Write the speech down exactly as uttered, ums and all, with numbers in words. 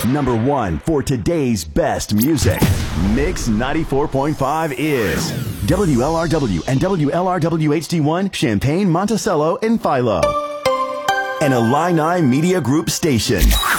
number one for today's best music. Mix ninety-four point five is W L R W and W L R W H D one, Champaign, Monticello, and Philo. An Illini Media Group station.